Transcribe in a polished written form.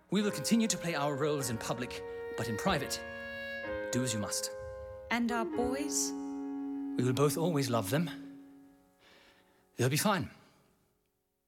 We will continue to play our roles in public, but in private, do as you must. And our boys? We will both always love them. They'll be fine.